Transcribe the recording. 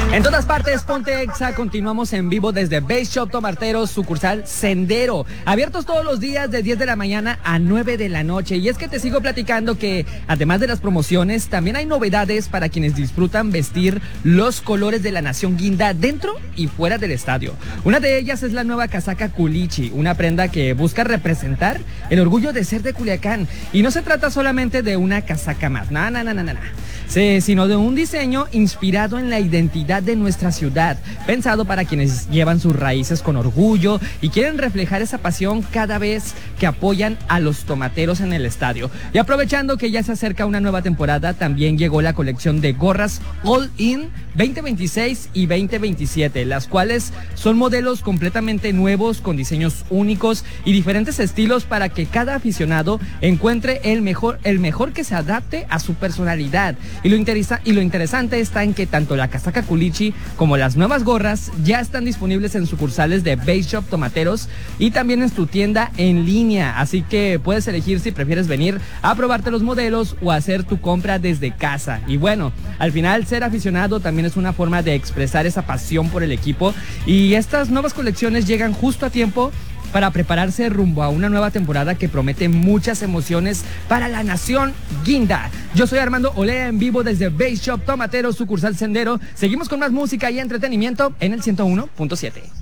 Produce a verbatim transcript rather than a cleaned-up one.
En todas partes, ponte Exa, continuamos en vivo desde Base Shop Tomateros, sucursal Sendero, abiertos todos los días de diez de la mañana a nueve de la noche. Y es que te sigo platicando que, además de las promociones, también hay novedades para quienes disfrutan vestir los colores de la nación guinda dentro y fuera del estadio. Una de ellas es la nueva casaca Culichi, una prenda que busca representar el orgullo de ser de Culiacán. Y no se trata solamente de una casaca más, no, no, no, no, no. Sí, sino de un diseño inspirado en la identidad de nuestra ciudad, pensado para quienes llevan sus raíces con orgullo y quieren reflejar esa pasión cada vez que apoyan a los tomateros en el estadio. Y aprovechando que ya se acerca una nueva temporada, también llegó la colección de gorras All In veinte veintiséis y veinte veintisiete, las cuales son modelos completamente nuevos con diseños únicos y diferentes estilos para que cada aficionado encuentre el mejor, el mejor que se adapte a su personalidad. Y lo, interesa, y lo interesante está en que tanto la casaca Culichi como las nuevas gorras ya están disponibles en sucursales de Base Shop Tomateros y también en tu tienda en línea, así que puedes elegir si prefieres venir a probarte los modelos o hacer tu compra desde casa. Y bueno, al final ser aficionado también es una forma de expresar esa pasión por el equipo, y estas nuevas colecciones llegan justo a tiempo para prepararse rumbo a una nueva temporada que promete muchas emociones para la nación guinda. Yo soy Armando Olea en vivo desde Base Shop Tomateros, sucursal Sendero. Seguimos con más música y entretenimiento en el ciento uno punto siete.